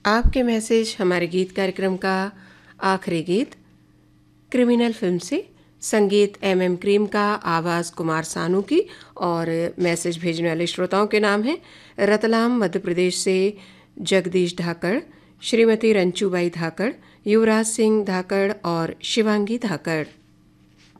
आपके मैसेज हमारे गीत कार्यक्रम का आखिरी गीत क्रिमिनल फिल्म से, संगीत एम क्रीम का, आवाज़ कुमार सानू की। और मैसेज भेजने वाले श्रोताओं के नाम हैं रतलाम मध्य प्रदेश से जगदीश धाकड़, श्रीमती रंचूबाई धाकड़, युवराज सिंह धाकड़ और शिवांगी धाकड़।